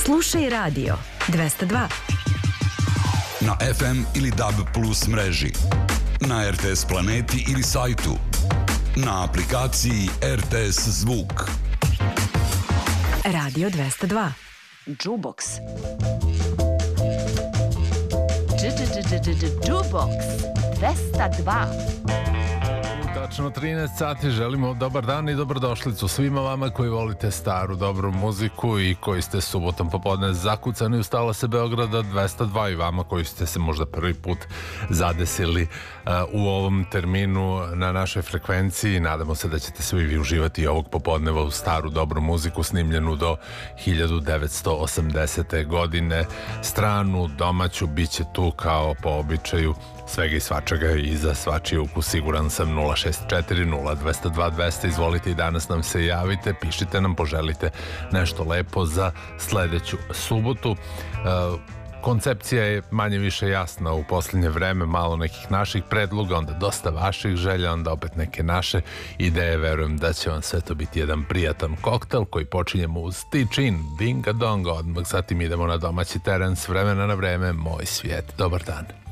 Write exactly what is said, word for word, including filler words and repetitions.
Slušaj radio dvesta dva. Na F M ili D A B plus mreži. Na R T S Planeti ili sajtu. Na aplikaciji R T S Zvuk. Radio dvesta dva. Jukebox. Jukebox dvesta dva. Tačno trinaest sati, želimo dobar dan i dobrodošlicu svima vama koji volite staru dobru muziku i koji ste subotom popodne zakucani u Stalase Beograda dvesta dva i vama koji ste se možda prvi put zadesili uh, u ovom terminu na našoj frekvenciji. Nadamo se da ćete svi vi uživati ovog popodneva u staru dobru muziku snimljenu do hiljadu devetsto osamdesete godine. Stranu, domaću, bit će tu kao po običaju svega i svačega i za svačiji ukus, siguran sam. Nula šest četiri nula dvesta dva dvesta, izvolite i danas nam se javite, pišite nam, poželite nešto lepo za sledeću subotu. Uh, koncepcija je manje više jasna u posljednje vreme, malo nekih naših predloga, onda dosta vaših želja, onda opet neke naše ideje. Verujem da će vam sve to biti jedan prijatan koktel koji počinjemo uz Tičin, Dinga Donga, odmah zatim idemo na domaći teren, s vremena na vreme, Moj svijet. Dobar dan.